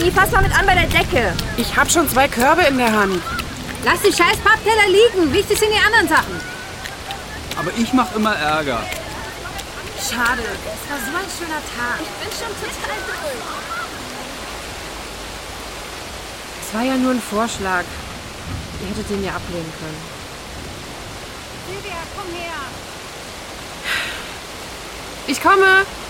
Vicky, fass mal mit an bei der Decke. Ich hab schon 2 Körbe in der Hand. Lass die scheiß Pappteller liegen. Wichtig sind die anderen Sachen. Aber ich mach immer Ärger. Schade. Es war so ein schöner Tag. Ich bin schon total beruhigt. Es war ja nur ein Vorschlag. Ihr hättet den ja ablehnen können. Silvia, komm her. Ich komme.